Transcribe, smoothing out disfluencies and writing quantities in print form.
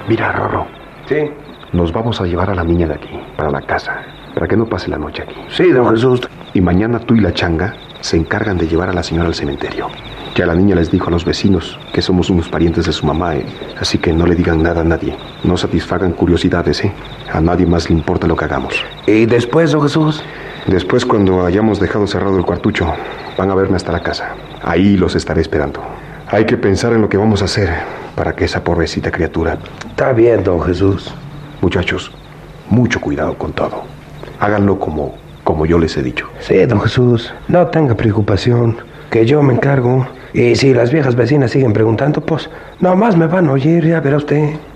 Mira, Rorro. Sí. Nos vamos a llevar a la niña de aquí, para la casa, para que no pase la noche aquí. Sí, don Jesús. Y mañana tú y la changa se encargan de llevar a la señora al cementerio. Ya la niña les dijo a los vecinos que somos unos parientes de su mamá, así que no le digan nada a nadie. No satisfagan curiosidades, ¿eh? A nadie más le importa lo que hagamos. ¿Y después, don Jesús? Después, cuando hayamos dejado cerrado el cuartucho, van a verme hasta la casa. Ahí los estaré esperando. Hay que pensar en lo que vamos a hacer para que esa pobrecita criatura... Está bien, don Jesús. Muchachos, mucho cuidado con todo. Háganlo como yo les he dicho. Sí, don Jesús. No tenga preocupación, que yo me encargo. Y si las viejas vecinas siguen preguntando, pues nomás me van a oír, ya verá usted.